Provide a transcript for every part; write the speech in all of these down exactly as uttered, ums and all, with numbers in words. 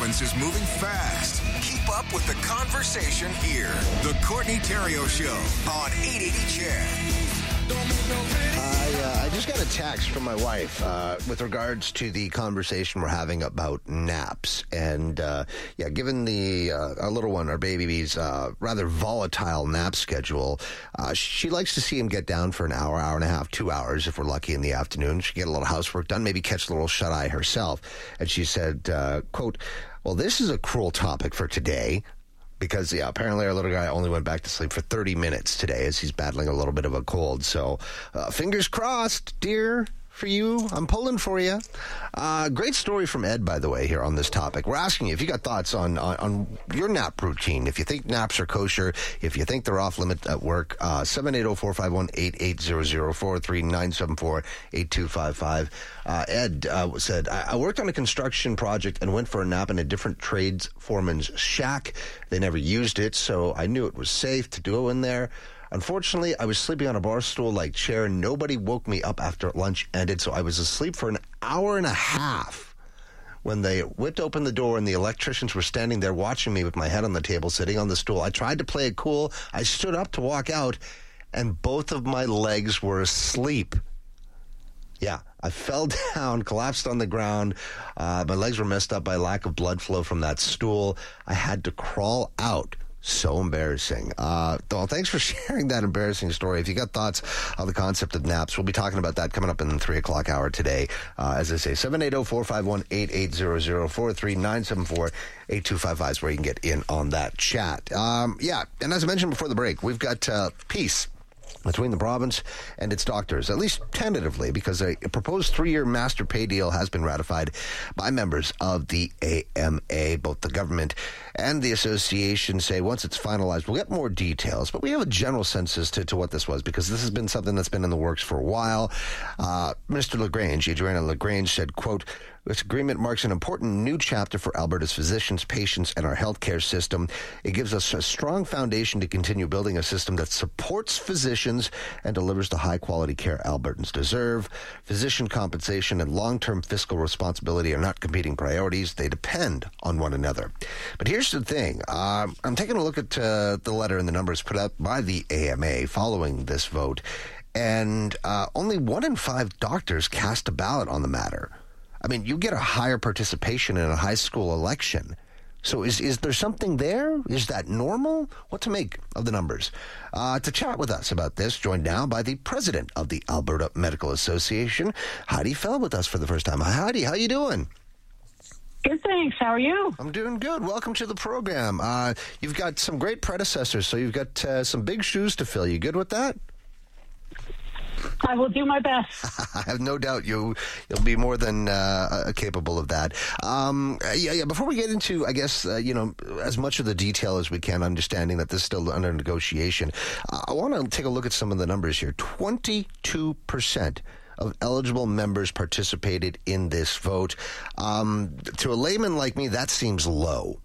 province is moving fast. Keep up with the conversation here. The Courtney Theriault Show on eight eighty C H E D. I, uh, I just got a text from my wife uh, with regards to the conversation we're having about naps. And, uh, yeah, given the uh, our little one, our baby's uh, rather volatile nap schedule, uh, she likes to see him get down for an hour, hour and a half, two hours if we're lucky in the afternoon. She get a little housework done, maybe catch a little shut-eye herself. And she said, uh, quote, well, this is a cruel topic for today. Because, yeah, apparently our little guy only went back to sleep for thirty minutes today as he's battling a little bit of a cold. So, uh, fingers crossed, dear, for you. I'm pulling for you. Uh, great story from Ed, by the way, here on this topic. We're asking you if you got thoughts on, on, on your nap routine, if you think naps are kosher, if you think they're off limit at work. Uh, seven eight zero, four five one, eight eight zero zero, four three nine seven four, eight two five five. Uh, Ed uh, said, I-, I worked on a construction project and went for a nap in a different trades foreman's shack. They never used it, so I knew it was safe to go in there. Unfortunately, I was sleeping on a bar stool-like chair, and nobody woke me up after lunch ended, so I was asleep for an hour and a half when they whipped open the door and the electricians were standing there watching me with my head on the table, sitting on the stool. I tried to play it cool. I stood up to walk out, and both of my legs were asleep. Yeah, I fell down, collapsed on the ground. Uh, my legs were messed up by lack of blood flow from that stool. I had to crawl out. So embarrassing. Uh, well, thanks for sharing that embarrassing story. If you got thoughts on the concept of naps, we'll be talking about that coming up in the three o'clock hour today. Uh, as I say, seven eight zero, four five one, eight eight zero zero, four three nine seven four, eight two five five is where you can get in on that chat. Um, yeah, and as I mentioned before the break, we've got uh, peace between the province and its doctors, at least tentatively, because a proposed three-year master pay deal has been ratified by members of the A M A. Both the government and the association say once it's finalized, we'll get more details, but we have a general sense as to, to what this was, because this has been something that's been in the works for a while. Uh, Minister LaGrange, Adriana LaGrange, said, quote, this agreement marks an important new chapter for Alberta's physicians, patients, and our healthcare system. It gives us a strong foundation to continue building a system that supports physicians and delivers the high-quality care Albertans deserve. Physician compensation and long-term fiscal responsibility are not competing priorities. They depend on one another. But here's the thing. Um, I'm taking a look at uh, the letter and the numbers put out by the A M A following this vote, and uh, only one in five doctors cast a ballot on the matter. I mean, you get a higher participation in a high school election. So is is there something there? Is that normal? What to make of the numbers? Uh, to chat with us about this, joined now by the president of the Alberta Medical Association, Heidi Fell, with us for the first time. Hi, Heidi. How you doing? Good, thanks. How are you? I'm doing good. Welcome to the program. Uh, you've got some great predecessors, so you've got uh, some big shoes to fill. You good with that? I will do my best. I have no doubt you, you'll be more than uh, capable of that. Um, yeah, yeah. Before we get into, I guess, uh, you know, as much of the detail as we can, understanding that this is still under negotiation, uh, I want to take a look at some of the numbers here. twenty-two percent of eligible members participated in this vote. Um, to a layman like me, that seems low.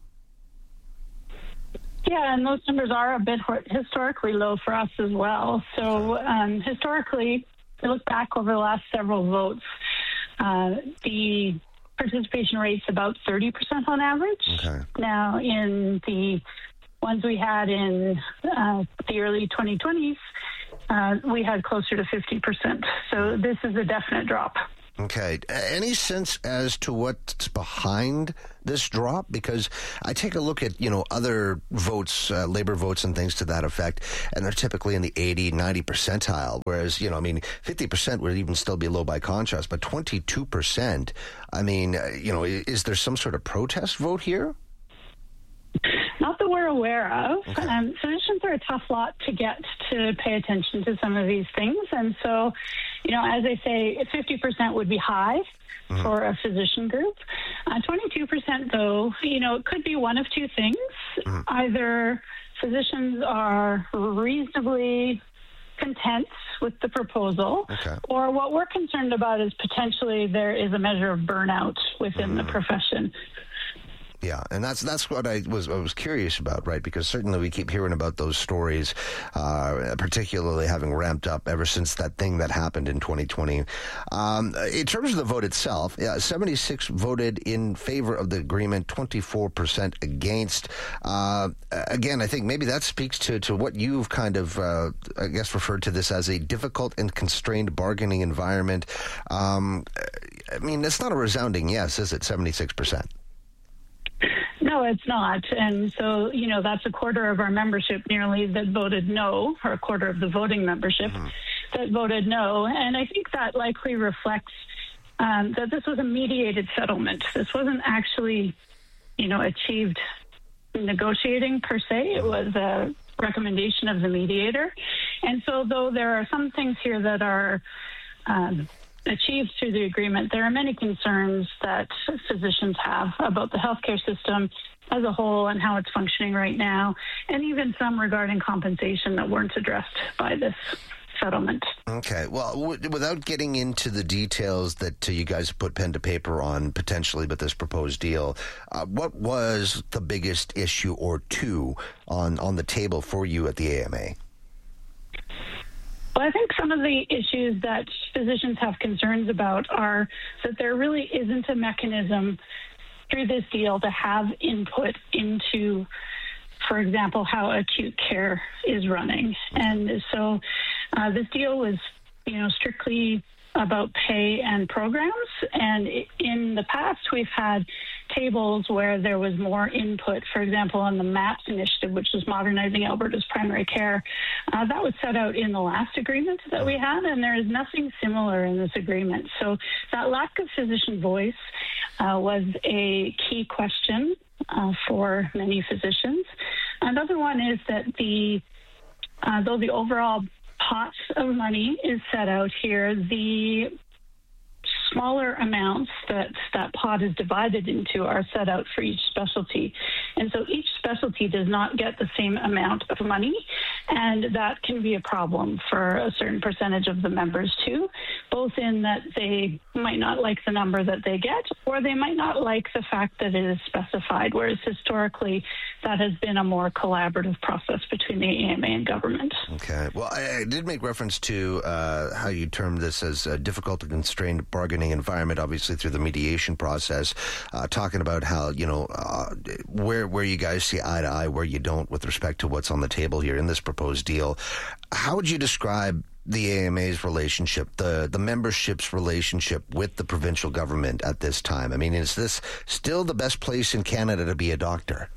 Yeah, and those numbers are a bit historically low for us as well. So um, historically, if you look back over the last several votes, uh, the participation rate's about thirty percent on average. Okay. Now, in the ones we had in uh, the early twenty twenties, uh, we had closer to fifty percent. So this is a definite drop. Okay. Any sense as to what's behind this drop? Because I take a look at, you know, other votes, uh, labor votes and things to that effect, and they're typically in the eighty, ninety percentile. Whereas, you know, I mean, fifty percent would even still be low by contrast, but twenty-two percent, I mean, uh, you know, is there some sort of protest vote here? Not that we're aware of. Okay. Um, physicians are a tough lot to get to pay attention to some of these things. And so, you know, as I say, fifty percent would be high mm-hmm. for a physician group. Uh, twenty-two percent, though, you know, it could be one of two things. Mm-hmm. Either physicians are reasonably content with the proposal, okay. or what we're concerned about is potentially there is a measure of burnout within mm-hmm. the profession. Yeah, and that's that's what I was I was curious about, right? Because certainly we keep hearing about those stories, uh, particularly having ramped up ever since that thing that happened in twenty twenty. Um, in terms of the vote itself, yeah, seventy-six voted in favor of the agreement, twenty-four percent against. Uh, again, I think maybe that speaks to, to what you've kind of, uh, I guess, referred to this as a difficult and constrained bargaining environment. Um, I mean, it's not a resounding yes, is it, seventy-six percent? No, it's not. And so, you know, that's a quarter of our membership nearly that voted no, or a quarter of the voting membership mm-hmm. that voted no. And I think that likely reflects um, that this was a mediated settlement. This wasn't actually, you know, achieved negotiating per se. It was a recommendation of the mediator. And so though there are some things here that are um, achieved through the agreement, there are many concerns that physicians have about the healthcare system as a whole and how it's functioning right now, and even some regarding compensation that weren't addressed by this settlement. Okay. Well, w- without getting into the details that uh, you guys put pen to paper on potentially with this proposed deal, uh, what was the biggest issue or two on, on the table for you at the A M A? Well, I think some of the issues that physicians have concerns about are that there really isn't a mechanism through this deal to have input into, for example, how acute care is running. And so uh, this deal was, you know, strictly about pay and programs. And in the past, we've had tables where there was more input, for example, on the MAPS initiative, which is Modernizing Alberta's Primary Care. Uh, that was set out in the last agreement that we had, and there is nothing similar in this agreement. So that lack of physician voice uh, was a key question uh, for many physicians. Another one is that the, uh, though the overall pot of money is set out here, the smaller amounts that that pot is divided into are set out for each specialty. And so each specialty does not get the same amount of money, and that can be a problem for a certain percentage of the members too, both in that they might not like the number that they get, or they might not like the fact that it is specified, whereas historically that has been a more collaborative process between the A M A and government. Okay. Well, I, I did make reference to uh, how you termed this as a difficult and constrained bargaining environment, obviously through the mediation process, uh, talking about how, you know, uh, where where you guys see eye to eye, where you don't with respect to what's on the table here in this proposed deal. How would you describe the A M A's relationship, the, the membership's relationship with the provincial government at this time? I mean, is this still the best place in Canada to be a doctor?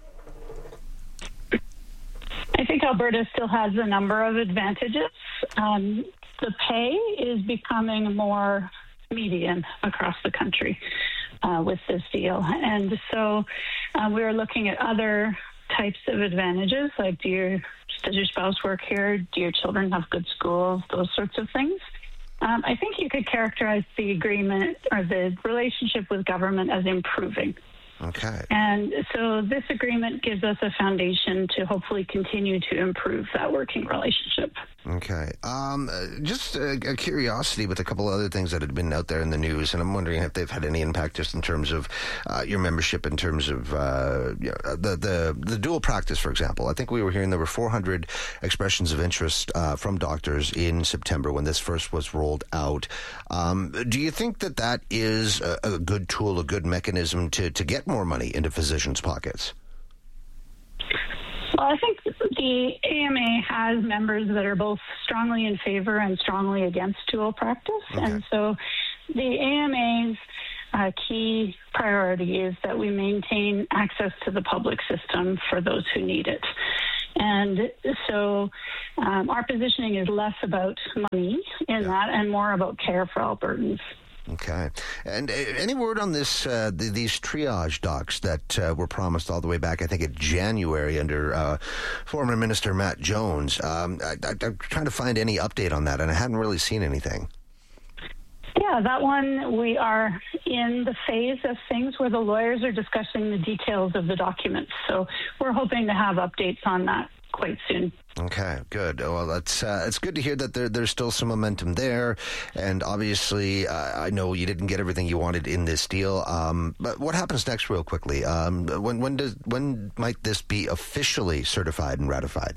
I think Alberta still has a number of advantages. Um, the pay is becoming more median across the country uh, with this deal. And so uh, we're looking at other types of advantages, like do your, does your spouse work here? Do your children have good schools? Those sorts of things. Um, I think you could characterize the agreement or the relationship with government as improving. Okay. And so this agreement gives us a foundation to hopefully continue to improve that working relationship. Okay. Um, uh, just a, a curiosity with a couple of other things that had been out there in the news, and I'm wondering if they've had any impact just in terms of uh, your membership, in terms of uh, you know, the, the the dual practice, for example. I think we were hearing there were four hundred expressions of interest uh, from doctors in September when this first was rolled out. Um, do you think that that is a, a good tool, a good mechanism to, to get more money into physicians' pockets? Well, I think the A M A has members that are both strongly in favor and strongly against dual practice. Okay. And so the A M A's uh, key priority is that we maintain access to the public system for those who need it. And so um, our positioning is less about money in yeah. that and more about care for Albertans. Okay. And uh, any word on this, uh, the, these triage docs that uh, were promised all the way back, I think, in January under uh, former Minister Matt Jones? Um, I, I, I'm trying to find any update on that, and I hadn't really seen anything. Yeah, Yeah, that one, we are in the phase of things where the lawyers are discussing the details of the documents. So we're hoping to have updates on that quite soon. Okay, good. Well, that's uh, it's good to hear that there, there's still some momentum there. And obviously, uh, I know you didn't get everything you wanted in this deal. Um, but what happens next, real quickly? Um, when when does when might this be officially certified and ratified?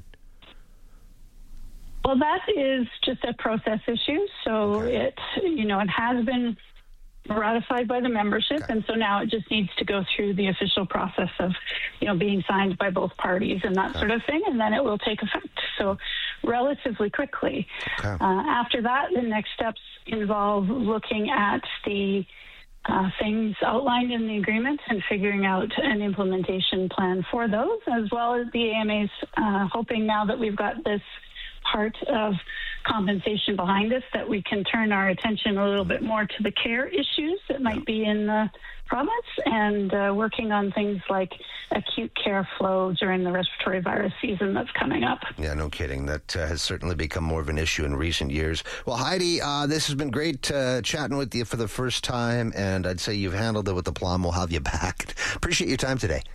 Well, that is just a process issue. So Okay. it, you know, it has been ratified by the membership, Okay. and so now it just needs to go through the official process of, you know, being signed by both parties and that Okay. sort of thing, and then it will take effect. So relatively quickly. Okay. Uh, after that, the next steps involve looking at the uh, things outlined in the agreement and figuring out an implementation plan for those, as well as the A M A's uh, hoping now that we've got this part of compensation behind us that we can turn our attention a little bit more to the care issues that might be in the province and uh, working on things like acute care flow during the respiratory virus season that's coming up. Yeah, no kidding. That uh, has certainly become more of an issue in recent years. Well, Heidi, uh, this has been great uh, chatting with you for the first time, and I'd say you've handled it with aplomb. We'll have you back. Appreciate your time today.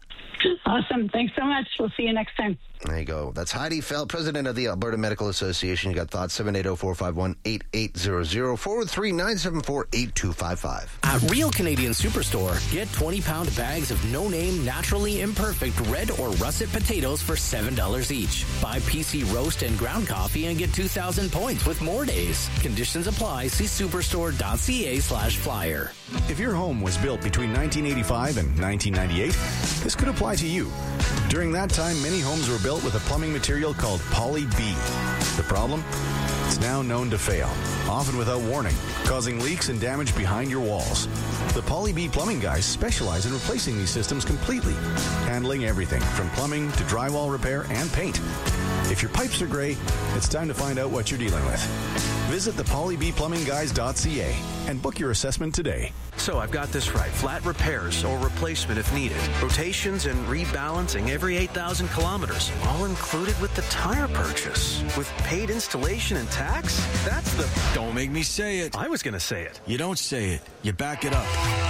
Awesome. Thanks so much. We'll see you next time. There you go. That's Heidi Feld, president of the Alberta Medical Association. You got thoughts? seven eight zero, four five one, eight eight zero zero, four three nine seven four, eight two five five. At Real Canadian Superstore, get twenty-pound bags of no-name, naturally imperfect red or russet potatoes for seven dollars each. Buy P C roast and ground coffee and get two thousand points with more days. Conditions apply. See superstore.ca slash flyer. If your home was built between nineteen eighty-five and nineteen ninety-eight, this could apply to you. During that time, many homes were built with a plumbing material called Poly B. The problem? It's now known to fail, often without warning, causing leaks and damage behind your walls. The Poly B plumbing guys specialize in replacing these systems completely, handling everything from plumbing to drywall repair and paint. If your pipes are gray, it's time to find out what you're dealing with. Visit the poly b plumbing guys dot c a and book your assessment today. So I've got this right. Flat repairs or replacement if needed. Rotations and rebalancing every eight thousand kilometers. All included with the tire purchase. With paid installation and tax? That's the... Don't make me say it. I was going to say it. You don't say it. You back it up.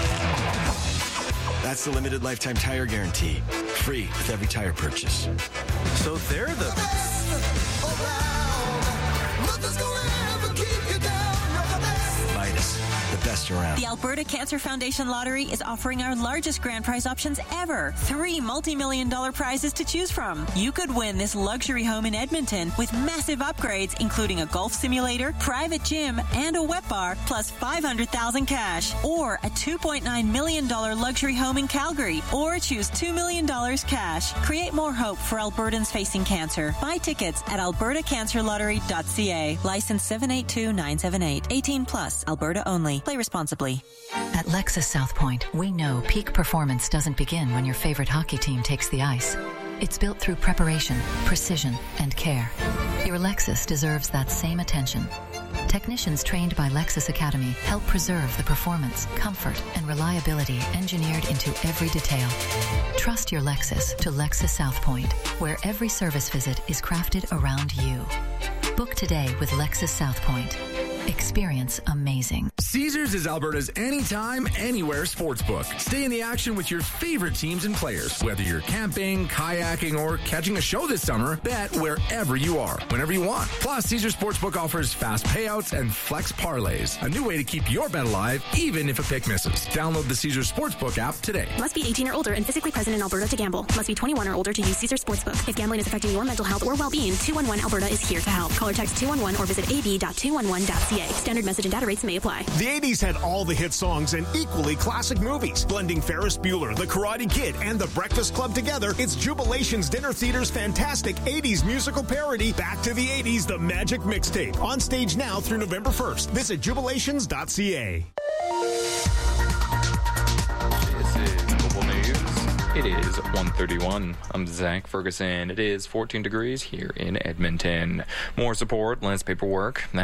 That's the limited lifetime tire guarantee. Free with every tire purchase. So they're the... Midas, the best around. The Alberta Cancer Foundation Lottery is offering our largest grand prize options ever. Three multi-million dollar prizes to choose from. You could win this luxury home in Edmonton with massive upgrades, including a golf simulator, private gym, and a wet bar, plus five hundred thousand cash. Or a two point nine million dollar luxury home in Calgary. Or choose two million dollars cash. Create more hope for Albertans facing cancer. Buy tickets at alberta cancer lottery dot c a. License seven eight two nine seven eight. eighteen plus. Alberta only. Play responsibly. At Lexus South Point, we know peak performance doesn't begin when your favorite hockey team takes the ice. It's built through preparation, precision, and care. Your Lexus deserves that same attention. Technicians trained by Lexus Academy help preserve the performance, comfort, and reliability engineered into every detail. Trust your Lexus to Lexus South Point, where every service visit is crafted around you. Book today with Lexus South Point. Experience amazing. Caesars is Alberta's anytime, anywhere sportsbook. Stay in the action with your favorite teams and players. Whether you're camping, kayaking, or catching a show this summer, bet wherever you are, whenever you want. Plus, Caesars Sportsbook offers fast payouts and flex parlays. A new way to keep your bet alive, even if a pick misses. Download the Caesars Sportsbook app today. Must be eighteen or older and physically present in Alberta to gamble. Must be twenty-one or older to use Caesars Sportsbook. If gambling is affecting your mental health or well-being, two one one Alberta is here to help. Call or text two one one or visit a b dot two one one dot c a. Standard message and data rates may apply. The eighties had all the hit songs and equally classic movies. Blending Ferris Bueller, The Karate Kid, and The Breakfast Club together, it's Jubilation's Dinner Theater's fantastic eighties musical parody, Back to the eighties, The Magic Mixtape. On stage now through November first. Visit jubilations dot c a. This is Global News. It is one thirty-one. I'm Zach Ferguson. It is fourteen degrees here in Edmonton. More support, less paperwork.